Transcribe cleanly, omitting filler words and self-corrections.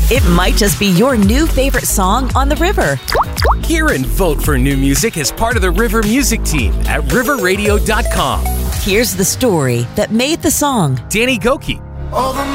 It might just be your new favorite song on the river. Hear and vote for new music as part of the River Music Team at riverradio.com. Here's the story that made the song. Danny Gokey. All the